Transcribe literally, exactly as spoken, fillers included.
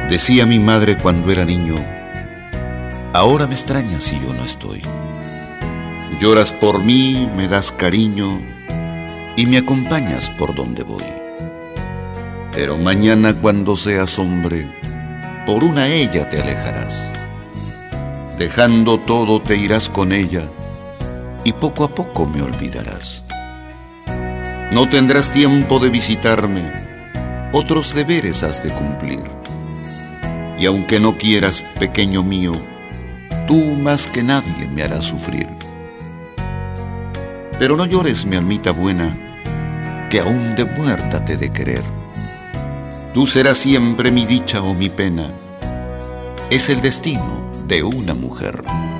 Decía mi madre cuando era niño: ahora me extrañas si yo no estoy. Lloras por mí, me das cariño y me acompañas por donde voy. Pero mañana, cuando seas hombre, por una ella te alejarás. Dejando todo te irás con ella y poco a poco me olvidarás. No tendrás tiempo de visitarme, otros deberes has de cumplir. Y aunque no quieras, pequeño mío, tú más que nadie me harás sufrir. Pero no llores, mi almita buena, que aún de muerta te he de querer. Tú serás siempre mi dicha o mi pena, es el destino de una mujer.